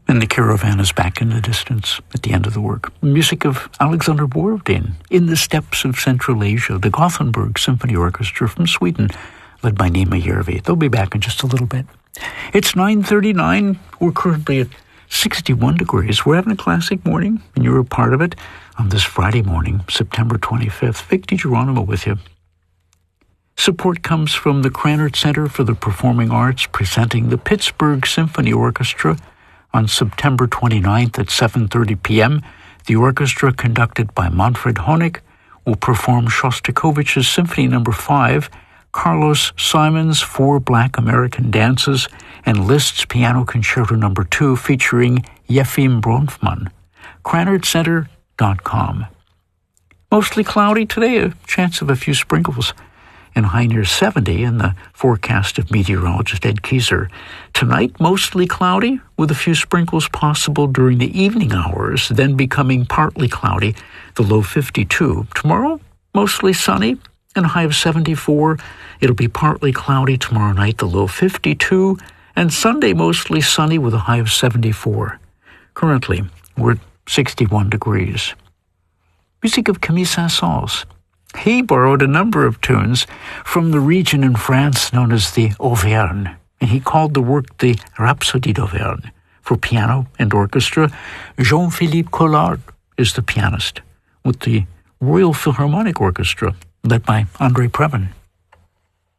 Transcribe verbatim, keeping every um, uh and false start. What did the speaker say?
And the caravan is back in the distance at the end of the work. Music of Alexander Borodin, In the Steppes of Central Asia, the Gothenburg Symphony Orchestra from Sweden, led by Nima Järvi. They'll be back in just a little bit. It's nine thirty-nine. We're currently at sixty-one degrees. We're having a classic morning, and you're a part of it on this Friday morning, September twenty-fifth. Vic DiGeronimo with you. Support comes from the Krannert Center for the Performing Arts, presenting the Pittsburgh Symphony Orchestra on September twenty-ninth at seven thirty p.m. The orchestra, conducted by Manfred Honeck, will perform Shostakovich's Symphony Number five, Carlos Simon's Four Black American Dances, and Liszt's Piano Concerto Number two, featuring Yefim Bronfman. Krannert Center dot com. Mostly cloudy today, a chance of a few sprinkles. And high near seventy in the forecast of meteorologist Ed Kieser. Tonight, mostly cloudy, with a few sprinkles possible during the evening hours, then becoming partly cloudy, the low fifty-two. Tomorrow, mostly sunny, and a high of seventy-four. It'll be partly cloudy tomorrow night, the low fifty-two, and Sunday, mostly sunny with a high of seventy-four. Currently, we're at sixty-one degrees. Music of Camille Saint-Saëns. He borrowed a number of tunes from the region in France known as the Auvergne, and he called the work the Rhapsodie d'Auvergne. For piano and orchestra, Jean-Philippe Collard is the pianist, with the Royal Philharmonic Orchestra, led by André Previn.